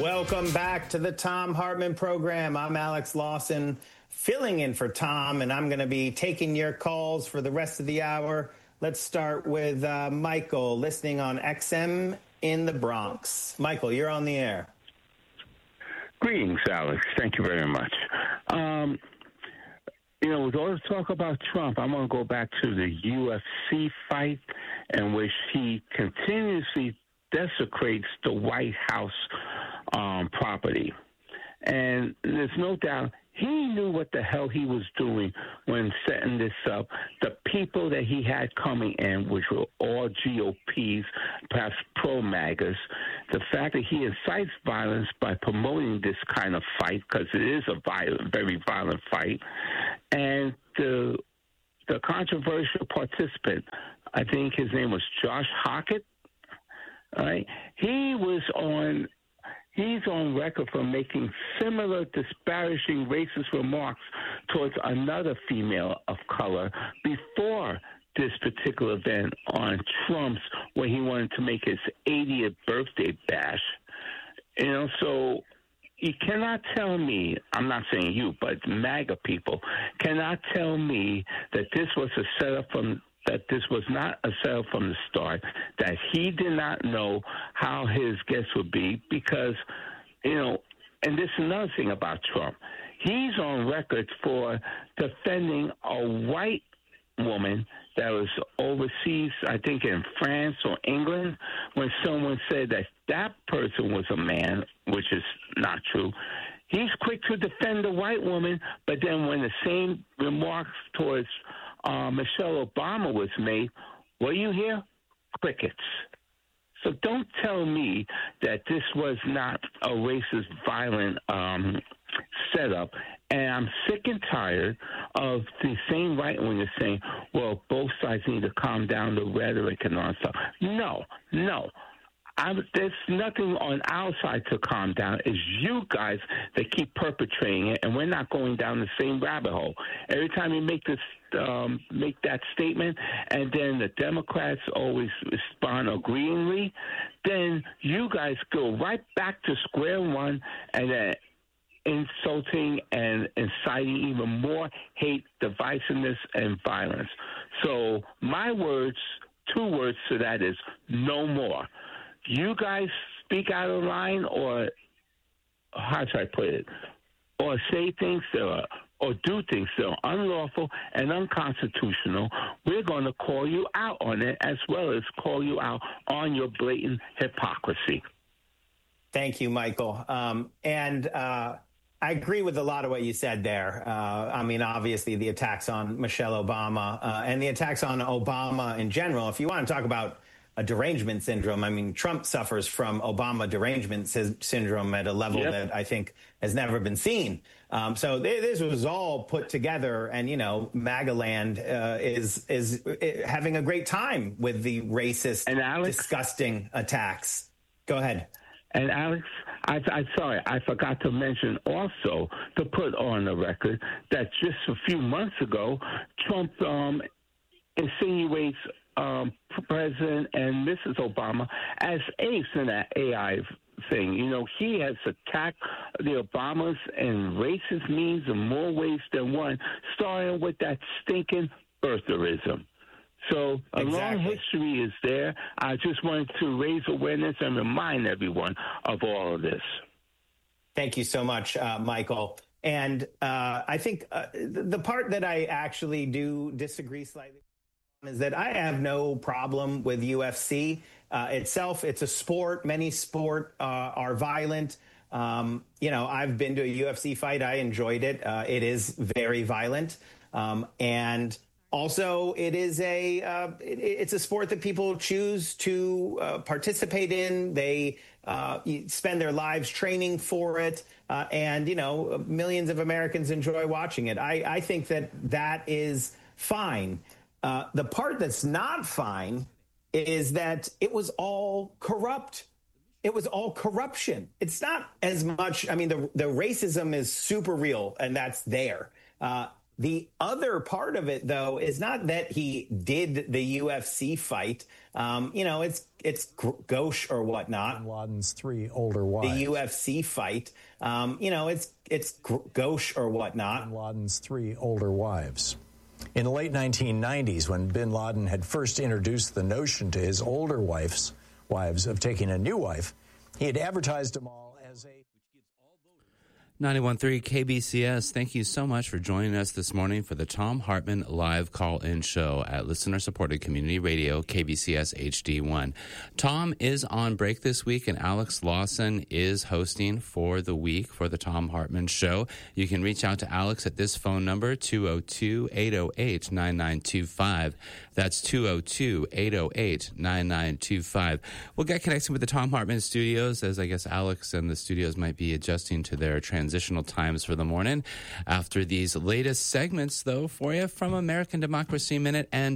Welcome back to the Thom Hartmann program. I'm Alex Lawson, filling in for Tom, and I'm going to be taking your calls for the rest of the hour. Let's start with Michael, listening on XM in the Bronx. Michael, you're on the air. Greetings, Alex. Thank you very much. With all the talk about Trump, I'm going to go back to the UFC fight in which he continuously desecrates the White House property. And there's no doubt he knew what the hell he was doing when setting this up. The people that he had coming in, which were all GOPs, perhaps pro-MAGAs, the fact that he incites violence by promoting this kind of fight, because it is a very violent fight, and the controversial participant, I think his name was Josh Hockett, all right? He's on record for making similar disparaging racist remarks towards another female of color before this particular event on Trump's, where he wanted to make his 80th birthday bash. So you cannot tell me, I'm not saying you, but MAGA people cannot tell me that this was a setup that this was not a setup from the start, that he did not know how his guests would be, because, and this is another thing about Trump. He's on record for defending a white woman that was overseas, I think in France or England, when someone said that person was a man, which is not true. He's quick to defend the white woman, but then when the same remarks towards Michelle Obama was made, what do you hear? Crickets. So don't tell me that this was not a racist, violent setup. And I'm sick and tired of the same right wingers saying, well, both sides need to calm down the rhetoric and all that stuff. No. There's nothing on our side to calm down. It's you guys that keep perpetrating it, and we're not going down the same rabbit hole. Every time you make that statement, and then the Democrats always respond agreeingly, then you guys go right back to square one, and then insulting and inciting even more hate, divisiveness, and violence. So my words, 2 words to that is no more. You guys speak out of line, or how should I put it, or say things that are, or do things that are unlawful and unconstitutional, we're going to call you out on it, as well as call you out on your blatant hypocrisy. Thank you, Michael. I agree with a lot of what you said there. Obviously, the attacks on Michelle Obama and the attacks on Obama in general. If you want to talk about a derangement syndrome, Trump suffers from Obama derangement syndrome at a level that I think has never been seen. So this was all put together, and MAGA land is having a great time with the racist, and Alex, disgusting attacks. Go ahead. And Alex, I'm sorry, I forgot to mention also, to put on the record, that just a few months ago, Trump insinuates President and Mrs. Obama as apes in that AI thing. He has attacked the Obamas in racist means in more ways than one, starting with that stinking birtherism. So a long history is there. I just wanted to raise awareness and remind everyone of all of this. Thank you so much, Michael. And I think the part that I actually do disagree slightly is that I have no problem with UFC itself. It's a sport. Many sport are violent. I've been to a UFC fight. I enjoyed it. It is very violent. And also, it is it's a sport that people choose to participate in. They spend their lives training for it, and millions of Americans enjoy watching it. I think that is fine. The part that's not fine is that it was all corrupt. It was all corruption. It's not as much. The racism is super real, and that's there. The other part of it, though, is not that he did the UFC fight. It's gauche or whatnot. Bin Laden's 3 older wives. The UFC fight, it's gauche or whatnot. Bin Laden's 3 older wives. In the late 1990s, when bin Laden had first introduced the notion to his older wives of taking a new wife, he had advertised them all as a... 91.3 KBCS, thank you so much for joining us this morning for the Thom Hartmann live call-in show at listener-supported community radio KBCS HD1. Tom is on break this week, and Alex Lawson is hosting for the week for the Thom Hartmann show. You can reach out to Alex at this phone number, 202-808-9925. That's 202-808-9925. We'll get connected with the Thom Hartmann studios, as I guess Alex and the studios might be adjusting to their transitional times for the morning. After these latest segments, though, for you from American Democracy Minute and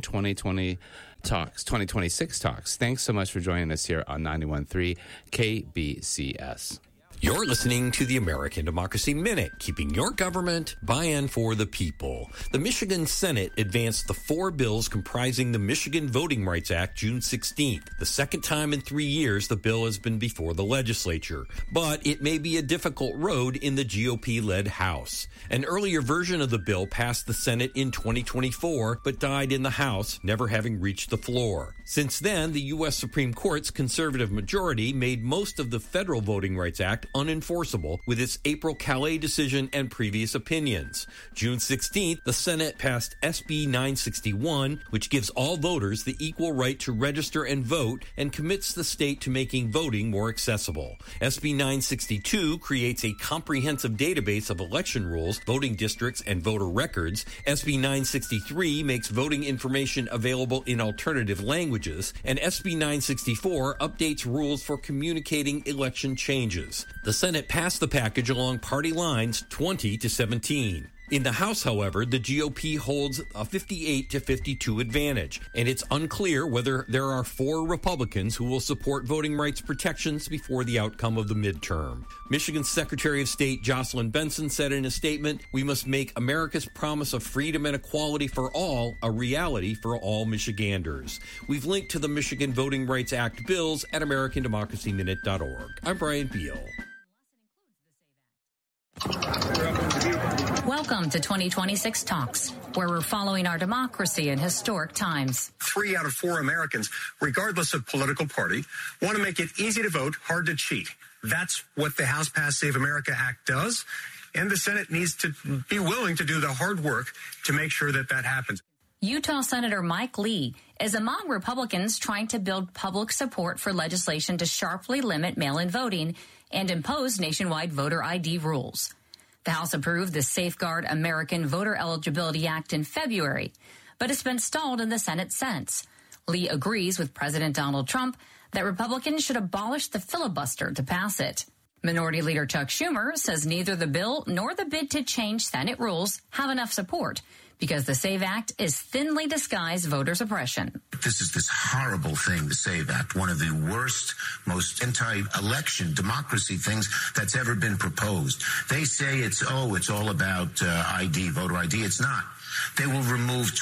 2026 Talks. Thanks so much for joining us here on 91.3 KBCS. You're listening to the American Democracy Minute, keeping your government by and for the people. The Michigan Senate advanced the 4 bills comprising the Michigan Voting Rights Act June 16th. The second time in 3 years the bill has been before the legislature. But it may be a difficult road in the GOP-led House. An earlier version of the bill passed the Senate in 2024, but died in the House, never having reached the floor. Since then, the U.S. Supreme Court's conservative majority made most of the Federal Voting Rights Act unenforceable with its April Calais decision and previous opinions. June 16th, the Senate passed SB 961, which gives all voters the equal right to register and vote and commits the state to making voting more accessible. SB 962 creates a comprehensive database of election rules, voting districts, and voter records. SB 963 makes voting information available in alternative languages, and SB 964 updates rules for communicating election changes. The Senate passed the package along party lines 20-17. In the House, however, the GOP holds a 58-52 advantage, and it's unclear whether there are 4 Republicans who will support voting rights protections before the outcome of the midterm. Michigan's Secretary of State Jocelyn Benson said in a statement, "We must make America's promise of freedom and equality for all a reality for all Michiganders." We've linked to the Michigan Voting Rights Act bills at AmericanDemocracyMinute.org. I'm Brian Beal. Welcome to 2026 Talks, where we're following our democracy in historic times. 3 out of 4 Americans, regardless of political party, want to make it easy to vote, hard to cheat. That's what the House Passed Save America Act does, and the Senate needs to be willing to do the hard work to make sure that that happens. Utah Senator Mike Lee is among Republicans trying to build public support for legislation to sharply limit mail-in voting and impose nationwide voter ID rules. The House approved the Safeguard American Voter Eligibility Act in February, but it's been stalled in the Senate since. Lee agrees with President Donald Trump that Republicans should abolish the filibuster to pass it. Minority Leader Chuck Schumer says neither the bill nor the bid to change Senate rules have enough support because the SAVE Act is thinly disguised voter suppression. This is this horrible thing, the SAVE Act, one of the worst, most anti-election democracy things that's ever been proposed. They say it's all about ID, voter ID. It's not. They will remove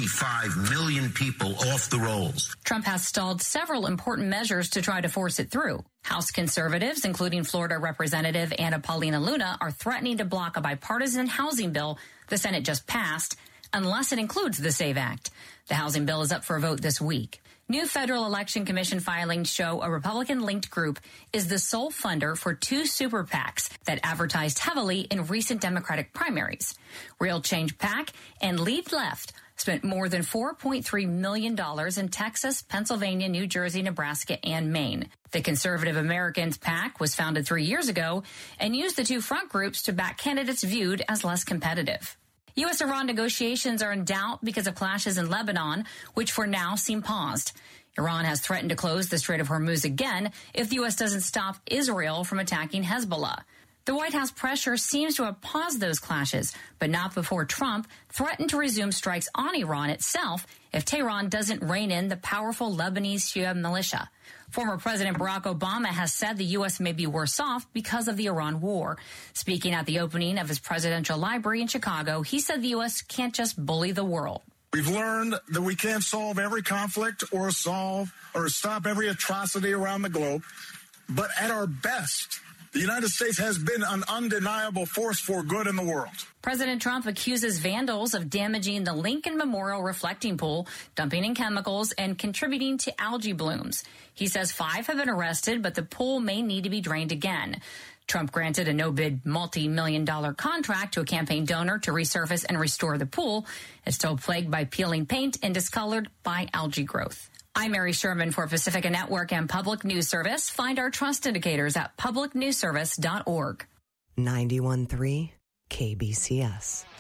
25 million people off the rolls. Trump has stalled several important measures to try to force it through. House conservatives, including Florida Representative Anna Paulina Luna, are threatening to block a bipartisan housing bill the Senate just passed, unless it includes the SAVE Act. The housing bill is up for a vote this week. New Federal Election Commission filings show a Republican-linked group is the sole funder for 2 super PACs that advertised heavily in recent Democratic primaries. Real Change PAC and Lead Left spent more than $4.3 million in Texas, Pennsylvania, New Jersey, Nebraska, and Maine. The Conservative Americans PAC was founded 3 years ago and used the 2 front groups to back candidates viewed as less competitive. U.S.-Iran negotiations are in doubt because of clashes in Lebanon, which for now seem paused. Iran has threatened to close the Strait of Hormuz again if the U.S. doesn't stop Israel from attacking Hezbollah. The White House pressure seems to have paused those clashes, but not before Trump threatened to resume strikes on Iran itself if Tehran doesn't rein in the powerful Lebanese Shia militia. Former President Barack Obama has said the U.S. may be worse off because of the Iran war. Speaking at the opening of his presidential library in Chicago, he said the U.S. can't just bully the world. We've learned that we can't solve every conflict or stop every atrocity around the globe. But at our best, the United States has been an undeniable force for good in the world. President Trump accuses vandals of damaging the Lincoln Memorial reflecting pool, dumping in chemicals, and contributing to algae blooms. He says 5 have been arrested, but the pool may need to be drained again. Trump granted a no-bid multi-million-dollar contract to a campaign donor to resurface and restore the pool. It's still plagued by peeling paint and discolored by algae growth. I'm Mary Sherman for Pacifica Network and Public News Service. Find our trust indicators at publicnewsservice.org. 91.3 KBCS.